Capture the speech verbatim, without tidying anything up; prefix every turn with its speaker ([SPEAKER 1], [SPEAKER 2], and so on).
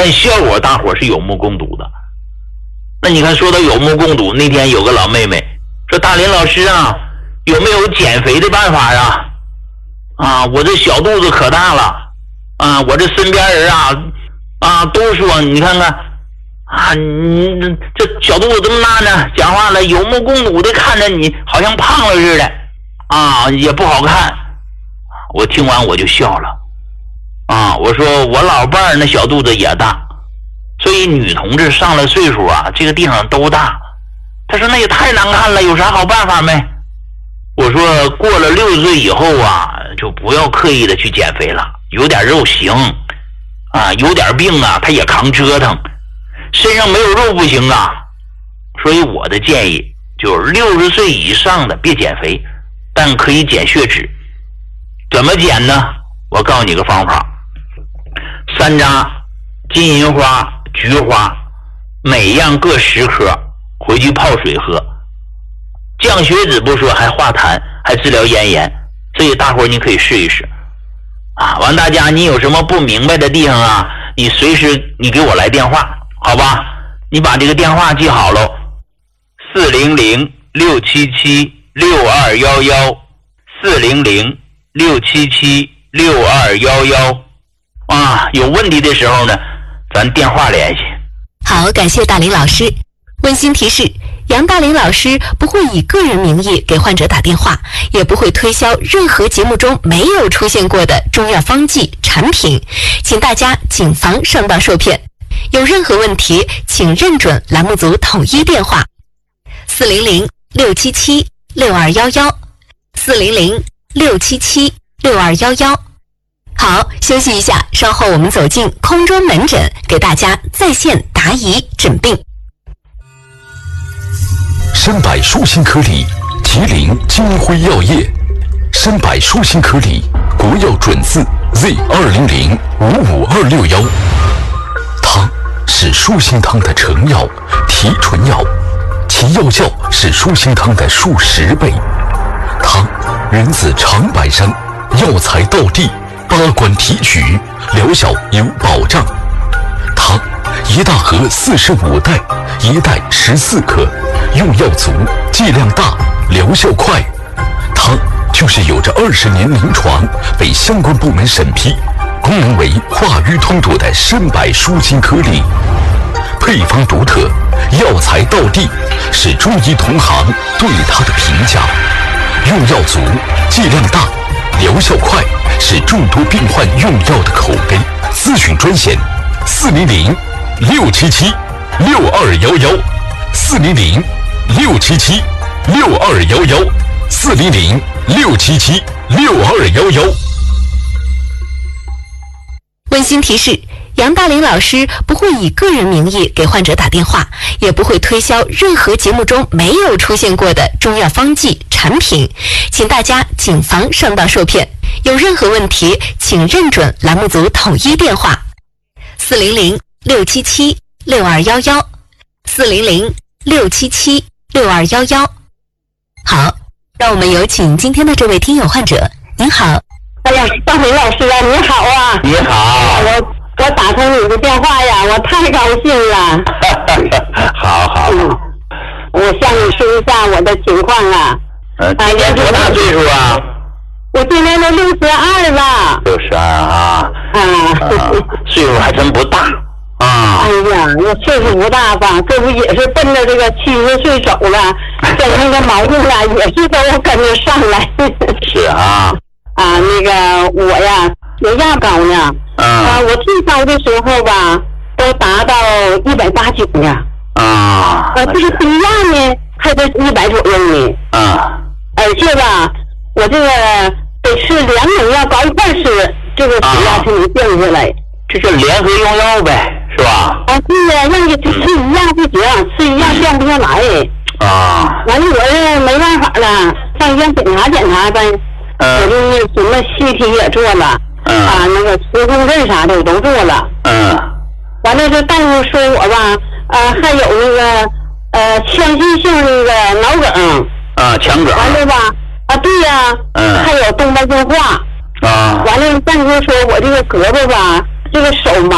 [SPEAKER 1] 但效果大伙是有目共睹的。那你看，说到有目共睹，那天有个老妹妹说：“大林老师啊，有没有减肥的办法呀？啊，我这小肚子可大了啊，我这身边人啊啊都说你看看啊，你这小肚子这么大呢，讲话了有目共睹的看着你好像胖了似的啊，也不好看。”我听完我就笑了啊，我说我老伴儿那小肚子也大，所以女同志上了岁数啊，这个地方都大。他说那也太难看了，有啥好办法没？我说过了六十岁以后啊，就不要刻意的去减肥了，有点肉行啊，有点病啊，他也扛折腾，身上没有肉不行啊。所以我的建议就是六十岁以上的别减肥，但可以减血脂。怎么减呢？我告诉你个方法：山楂、金银花、菊花，每样各十颗，回去泡水喝，降血脂不说，还化痰，还治疗咽炎。所以大伙儿你可以试一试啊！完，大家你有什么不明白的地方啊？你随时你给我来电话，好吧？你把这个电话记好喽：四零零六七七六二幺幺，四零零六七七六二幺幺啊！有问题的时候呢，咱电话联系。
[SPEAKER 2] 好，感谢大林老师。温馨提示：杨大林老师不会以个人名义给患者打电话，也不会推销任何节目中没有出现过的中药方剂产品，请大家谨防上当受骗。有任何问题，请认准栏目组统一电话：四零零六七七六二幺幺，四零零六七七六二幺幺。好，休息一下，稍后我们走进空中门诊，给大家在线答疑诊病。
[SPEAKER 3] 参百舒心颗粒，吉林金辉药业。参百舒心颗粒，国药准字 Z 二零零五五二六幺。汤是舒心汤的成药、提纯药，其药效是舒心汤的数十倍。汤源自长白山，药材到地，八关提取，疗效有保障。汤一大盒四十五袋，一袋十四克，用药足，剂量大，疗效快。汤就是有着二十年临床，被相关部门审批，功能为化瘀通堵的参百舒心颗粒。配方独特，药材到地，是中医同行对它的评价。用药足，剂量大，疗效快，是众多病患用药的口碑。咨询专线：四零零六七七六二幺幺，四零零六七七六二幺幺，四零零六七七六二幺幺。
[SPEAKER 2] 温馨提示：杨大林老师不会以个人名义给患者打电话，也不会推销任何节目中没有出现过的中药方剂产品，请大家谨防上当受骗。有任何问题，请认准栏目组统一电话：四零零六七七六二幺幺，四零零六七七六二幺幺。好，让我们有请今天的这位听友患者。您好。
[SPEAKER 4] 哎呀，大林老师啊，你好啊！
[SPEAKER 1] 你好，
[SPEAKER 4] 我我打通你的电话呀，我太高兴了。
[SPEAKER 1] 好好、
[SPEAKER 4] 嗯，我向你说一下我的情况啊。
[SPEAKER 1] 呃，今年多大岁数啊？
[SPEAKER 4] 我今年都六十二了。
[SPEAKER 1] 六十二啊。啊、呃，岁数还真不大啊。
[SPEAKER 4] 哎呀，我岁数不大吧，这不也是奔着这个七十岁走了，跟那个毛病啊，也是都要跟着上来。
[SPEAKER 1] 是啊。
[SPEAKER 4] 啊，那个我呀，血压高呢。
[SPEAKER 1] 嗯。
[SPEAKER 4] 啊，我最高的时候吧，都达到一百八九呢。
[SPEAKER 1] 啊。
[SPEAKER 4] 啊，这个低压呢，还在一百左右呢。
[SPEAKER 1] 啊。
[SPEAKER 4] 而且吧，我这个得吃两种药搞一块吃，这个血压才能降下来。
[SPEAKER 1] 这就联合用药呗，是吧？
[SPEAKER 4] 啊，对呀，让你吃一样不行，吃一样降不下来。
[SPEAKER 1] 啊。
[SPEAKER 4] 完了，我这没办法了，上医院检查检查呗。
[SPEAKER 1] 嗯。
[SPEAKER 4] 我这什么 C T 也做了。
[SPEAKER 1] 嗯。
[SPEAKER 4] 啊，那个磁共振啥的我都做了。
[SPEAKER 1] 嗯。
[SPEAKER 4] 完了，这大夫说我吧，呃，还有那个呃腔隙性那个脑梗。
[SPEAKER 1] 啊，强梗。
[SPEAKER 4] 完了吧？啊，对呀、啊。
[SPEAKER 1] 嗯。
[SPEAKER 4] 还有动脉硬化。
[SPEAKER 1] 啊。
[SPEAKER 4] 完了，大夫说我这个胳膊吧，这个手麻。